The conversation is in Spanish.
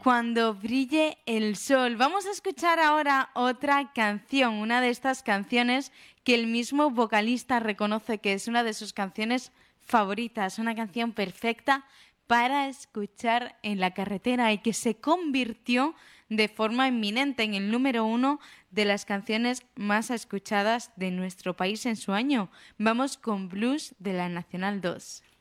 Cuando brille el sol. Vamos a escuchar ahora otra canción, una de estas canciones que el mismo vocalista reconoce que es una de sus canciones favoritas, una canción perfecta para escuchar en la carretera y que se convirtió de forma inminente en el número 1 de las canciones más escuchadas de nuestro país en su año. Vamos con Blues de la Nacional 2.